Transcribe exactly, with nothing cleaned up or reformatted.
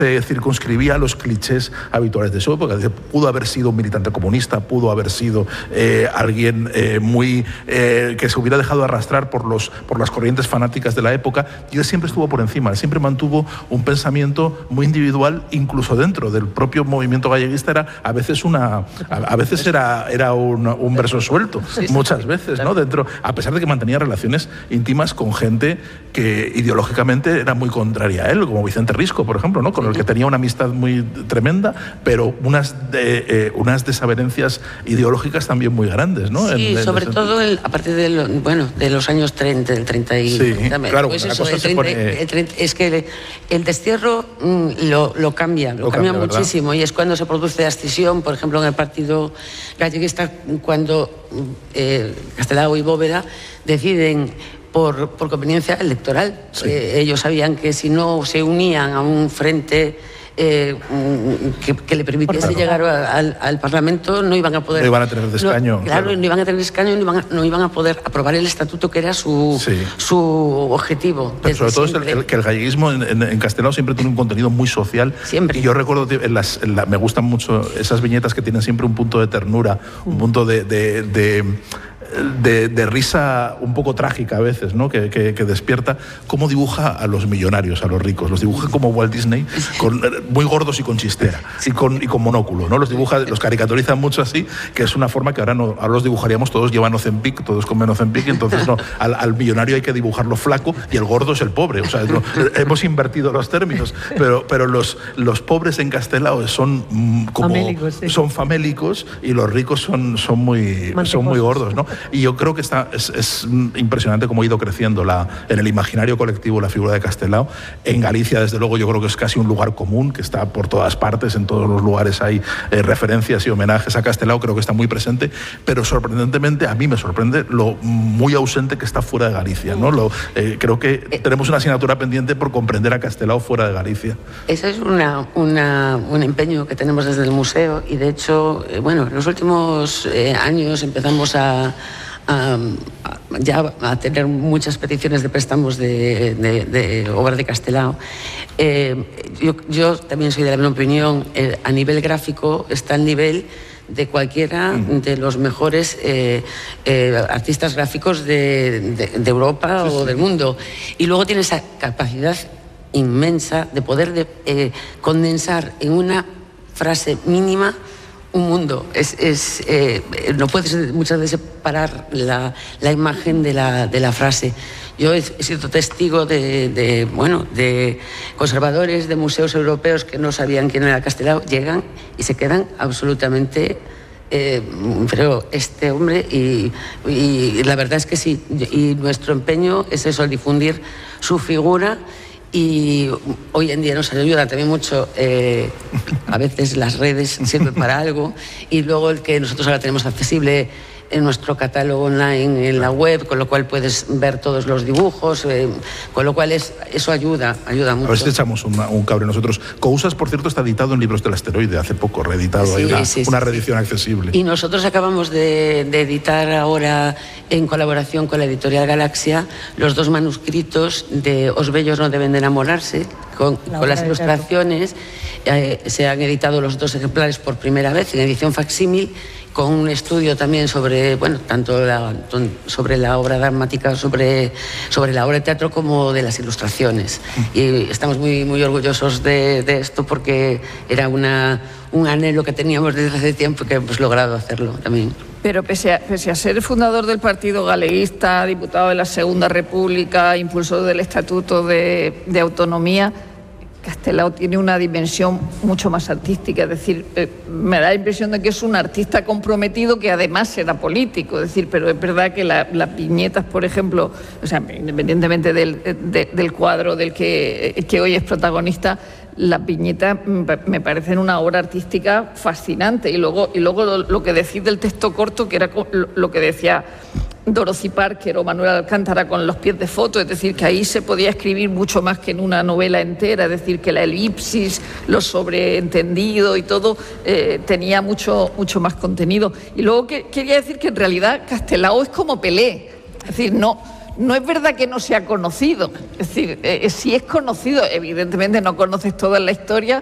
se circunscribía a los clichés habituales de su época. Pudo haber sido un militante comunista, pudo haber sido eh, alguien eh, muy eh, que se hubiera dejado arrastrar por, los, por las corrientes fanáticas de la época, y él siempre estuvo por encima, él siempre mantuvo un pensamiento muy individual, incluso dentro del propio movimiento galleguista. Era a veces una a, a veces era, era un, un verso suelto, sí, sí, muchas veces, ¿no? Dentro, a pesar de que mantenía relaciones íntimas con gente que ideológicamente era muy contraria a él, como Vicente Risco, por ejemplo, ¿no? Con el que tenía una amistad muy tremenda, pero unas, de, eh, uunas desavenencias ideológicas también muy grandes, ¿no? Sí, en, en sobre todo el, a partir de, lo, bueno, de los años treinta, del treinta y... Sí, claro, pues la eso, cosa el se treinta, pone... el treinta, es que el, el destierro mm, lo, lo cambia, lo, lo cambia, cambia muchísimo, ¿verdad? Y es cuando se produce la escisión, por ejemplo, en el partido galleguista, cuando eh, Castelao y Bóveda deciden por, por conveniencia electoral. Sí. Eh, ellos sabían que si no se unían a un frente eh, que, que le permitiese llegar a, al, al Parlamento, no iban a poder... No iban a tener escaño. No, claro, claro, no iban a tener escaño, no iban a, no iban a poder aprobar el estatuto, que era su, sí. su objetivo. Pero sobre todo es el, que el galleguismo en, en, en Castelao siempre tiene un contenido muy social. Siempre. Y yo recuerdo, en las, en la, me gustan mucho esas viñetas que tienen siempre un punto de ternura, un punto de... de, de De, de risa un poco trágica a veces, ¿no? Que, que, que despierta cómo dibuja a los millonarios, a los ricos. Los dibuja como Walt Disney, con, muy gordos y con chistera, y con, y con monóculo, ¿no? Los dibuja, los caricaturizan mucho así, que es una forma que ahora, no, ahora los dibujaríamos, todos llevan Ozempic, todos comen Ozempic, entonces no, al, al millonario hay que dibujarlo flaco y el gordo es el pobre. O sea, no, hemos invertido los términos, pero, pero los, los pobres en Castelao son como famélicos, sí. son famélicos, y los ricos son, son, muy, son muy gordos, ¿no? Y yo creo que está, es, es impresionante cómo ha ido creciendo la, en el imaginario colectivo la figura de Castelao. En Galicia, desde luego, yo creo que es casi un lugar común, que está por todas partes, en todos los lugares hay eh, referencias y homenajes a Castelao, creo que está muy presente, pero sorprendentemente, a mí me sorprende lo muy ausente que está fuera de Galicia, ¿no? Lo, eh, creo que tenemos una asignatura pendiente por comprender a Castelao fuera de Galicia. Ese es una, una, un empeño que tenemos desde el museo, y de hecho, eh, bueno, en los últimos eh, años empezamos a A, a, ya a tener muchas peticiones de préstamos de, de, de obra de Castelao. Eh, yo, yo también soy de la misma opinión. Eh, a nivel gráfico está al nivel de cualquiera de los mejores eh, eh, artistas gráficos de, de, de Europa o del mundo. Y luego tiene esa capacidad inmensa de poder de, eh, condensar en una frase mínima un mundo. Es, es, eh, no puedes muchas veces separar la, la imagen de la, de la frase. Yo he, he sido testigo de, de, bueno, de conservadores de museos europeos que no sabían quién era Castelao, llegan y se quedan absolutamente... Eh, pero este hombre, y, y la verdad es que sí, y nuestro empeño es eso, el difundir su figura. Y hoy en día nos ayuda también mucho, eh, a veces las redes sirven para algo, y luego el que nosotros ahora tenemos accesible en nuestro catálogo online en la web, con lo cual puedes ver todos los dibujos, eh, con lo cual es, eso ayuda, ayuda mucho. A ver si echamos una, un cable nosotros. Cousas, por cierto, está editado en Libros del Asteroide, hace poco reeditado, sí, hay una, sí, una sí, reedición sí. accesible. Y nosotros acabamos de, de editar ahora, en colaboración con la editorial Galaxia, los dos manuscritos de Os bellos no deben de enamorarse, con, con las ilustraciones. Eh, se han editado los dos ejemplares por primera vez en edición facsímil, con un estudio también sobre, bueno, tanto la, sobre la obra dramática, sobre, sobre la obra de teatro, como de las ilustraciones. Y estamos muy, muy orgullosos de, de esto, porque era una, un anhelo que teníamos desde hace tiempo, que hemos logrado hacerlo también. Pero pese a, pese a ser fundador del Partido Galeguista, diputado de la Segunda República, impulsor del Estatuto de, de Autonomía, Castelao tiene una dimensión mucho más artística. Es decir, eh, me da la impresión de que es un artista comprometido que además era político. Es decir, pero es verdad que la, las viñetas, por ejemplo, o sea, independientemente del, de, del cuadro del que, que hoy es protagonista, las viñetas me parecen una obra artística fascinante. Y luego, y luego lo, lo que decís del texto corto, que era lo, lo que decía Dorothy Parker o Manuel Alcántara con los pies de foto, es decir, que ahí se podía escribir mucho más que en una novela entera, es decir, que la elipsis, lo sobreentendido y todo eh, tenía mucho, mucho más contenido. Y luego que, quería decir que en realidad Castelao es como Pelé, es decir, no... no es verdad que no se ha conocido. Es decir, eh, si es conocido, evidentemente no conoces toda la historia,